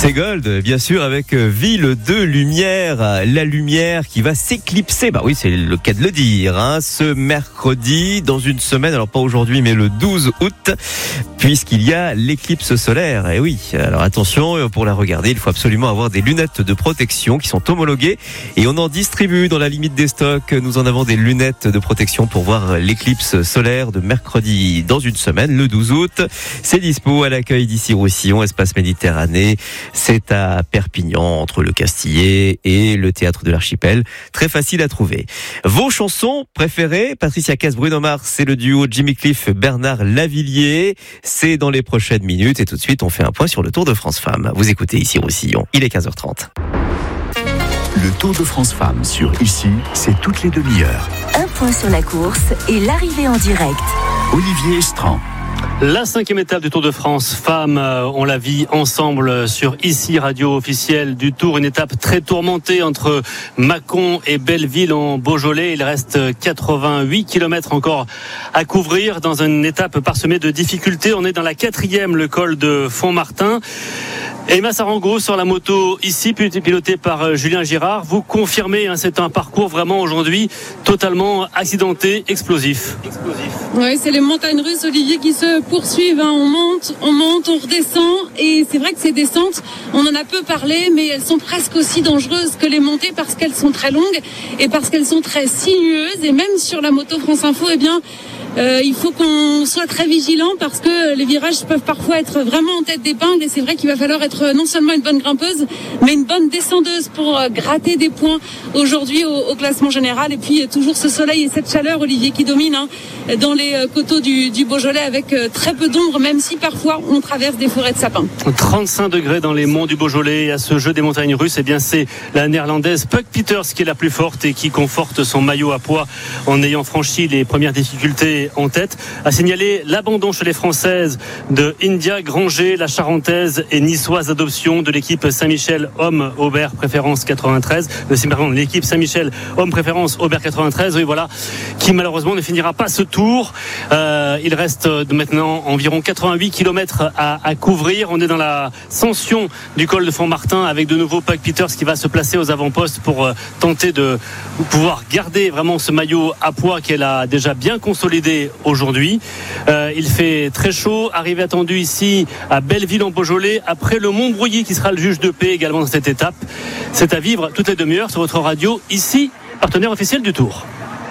C'est Gold, bien sûr, avec Ville de Lumière. La lumière qui va s'éclipser. Bah oui, c'est le cas de le dire, ce mercredi, dans une semaine. Alors pas aujourd'hui, mais le 12 août, puisqu'il y a l'éclipse solaire. Et oui, alors attention, pour la regarder, il faut absolument avoir des lunettes de protection qui sont homologuées. Et on en distribue dans la limite des stocks. Nous en avons des lunettes de protection pour voir l'éclipse solaire de mercredi dans une semaine, le 12 août. C'est dispo à l'accueil d'Issy-Roussillon, Espace Méditerranée. C'est à Perpignan, entre le Castillet et le Théâtre de l'Archipel. Très facile à trouver. Vos chansons préférées, Patricia Cass, Bruno Mars, c'est le duo Jimmy Cliff, Bernard Lavilliers. C'est dans les prochaines minutes et tout de suite, on fait un point sur le Tour de France Femmes. Vous écoutez Issy-Roussillon, il est 15h30. Le Tour de France Femmes sur Ici, c'est toutes les demi-heures. Un point sur la course et l'arrivée en direct. Olivier Estran. La 5e étape du Tour de France Femmes, on la vit ensemble sur Ici, radio officielle du Tour. Une étape très tourmentée entre Mâcon et Belleville en Beaujolais. Il reste 88 km encore à couvrir dans une étape parsemée de difficultés. On est dans la 4e, le col de Font-Martin. Emma Sarango sur la moto ici, pilotée par Julien Girard. Vous confirmez, c'est un parcours vraiment aujourd'hui totalement accidenté, explosif. Oui, c'est les montagnes russes, Olivier, qui se poursuivent. On monte, on redescend. Et c'est vrai que ces descentes, on en a peu parlé, mais elles sont presque aussi dangereuses que les montées parce qu'elles sont très longues et parce qu'elles sont très sinueuses. Et même sur la moto France Info, il faut qu'on soit très vigilant parce que les virages peuvent parfois être vraiment en tête d'épingle et c'est vrai qu'il va falloir être non seulement une bonne grimpeuse mais une bonne descendeuse pour gratter des points aujourd'hui au classement général. Et puis toujours ce soleil et cette chaleur, Olivier, qui domine dans les coteaux du Beaujolais avec très peu d'ombre, même si parfois on traverse des forêts de sapins. 35 degrés dans les monts du Beaujolais. Et à ce jeu des montagnes russes, c'est la néerlandaise Puck Peters qui est la plus forte et qui conforte son maillot à poids en ayant franchi les premières difficultés en tête. A signalé l'abandon chez les Françaises de India Granger, la Charentaise et niçoise d'adoption de l'équipe Saint-Michel Homme Aubert Préférence 93. L'équipe Saint-Michel Homme Préférence Aubert 93, oui, voilà, qui malheureusement ne finira pas ce tour. Il reste maintenant environ 88 km à couvrir. On est dans la ascension du col de Font-Martin avec de nouveau Puck Peters qui va se placer aux avant-postes pour tenter de pouvoir garder vraiment ce maillot à poids qu'elle a déjà bien consolidé aujourd'hui. Il fait très chaud. Arrivée attendue ici à Belleville en Beaujolais après le Montbrouilly qui sera le juge de paix également dans cette étape. C'est à vivre toutes les demi-heures sur votre radio Ici, partenaire officiel du Tour.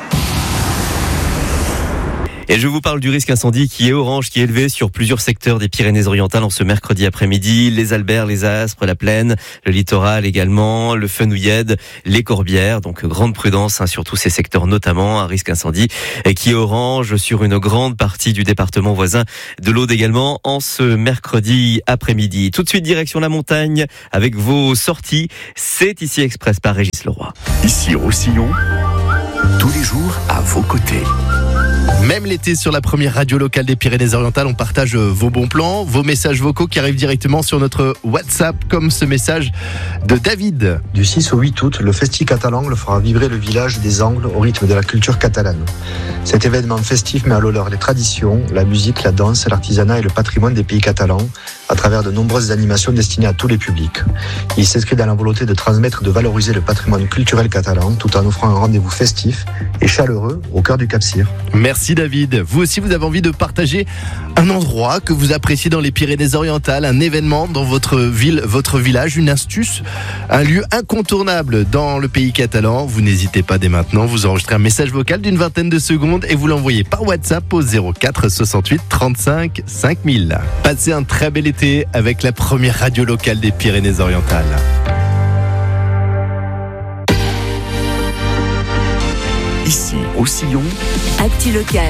Et je vous parle du risque incendie qui est orange, qui est élevé sur plusieurs secteurs des Pyrénées-Orientales en ce mercredi après-midi. Les Alberts, les Aspres, la Plaine, le littoral également, le Fenouillède, les Corbières. Donc grande prudence sur tous ces secteurs, notamment un risque incendie qui est orange sur une grande partie du département voisin de l'Aude également en ce mercredi après-midi. Tout de suite direction la montagne avec vos sorties. C'est Ici Express par Régis Leroy. Ici Roussillon, tous les jours à vos côtés. Même l'été sur la première radio locale des Pyrénées-Orientales, on partage vos bons plans, vos messages vocaux qui arrivent directement sur notre WhatsApp, comme ce message de David. Du 6 au 8 août, le Festi Catalan fera vibrer le village des Angles au rythme de la culture catalane. Cet événement festif met à l'honneur les traditions, la musique, la danse, l'artisanat et le patrimoine des pays catalans à travers de nombreuses animations destinées à tous les publics. Il s'inscrit dans la volonté de transmettre et de valoriser le patrimoine culturel catalan tout en offrant un rendez-vous festif et chaleureux au cœur du Cap-Cyr. Merci David. Vous aussi, vous avez envie de partager un endroit que vous appréciez dans les Pyrénées-Orientales, un événement dans votre ville, votre village, une astuce, un lieu incontournable dans le pays catalan. Vous n'hésitez pas dès maintenant, vous enregistrez un message vocal d'une vingtaine de secondes et vous l'envoyez par WhatsApp au 04 68 35 5000. Passez un très bel été avec la première radio locale des Pyrénées-Orientales. Ici, au Sillon, Actu local.